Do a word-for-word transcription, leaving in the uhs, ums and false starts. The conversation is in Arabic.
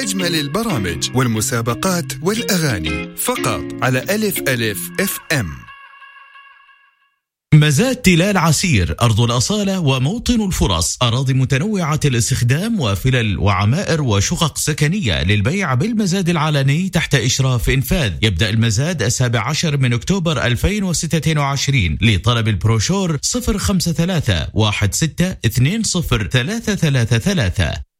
أجمل البرامج والمسابقات والأغاني فقط على ألف ألف اف ام. مزاد تلال عسير، أرض الأصالة وموطن الفرص، أراضي متنوعة الاستخدام وفلل وعمائر وشقق سكنية للبيع بالمزاد العلني تحت إشراف إنفاذ. يبدأ المزاد السابع عشر من أكتوبر ألفين وستة وعشرين. لطلب البروشور صفر خمسة ثلاثة واحد ستة اثنين صفر ثلاثة ثلاثة ثلاثة.